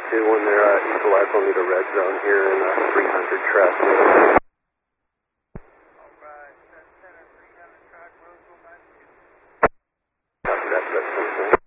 2-1 there, equalize only the red zone here in 300 traffic. Alright, center 300 track, Roseville 92. Copy that, that's something.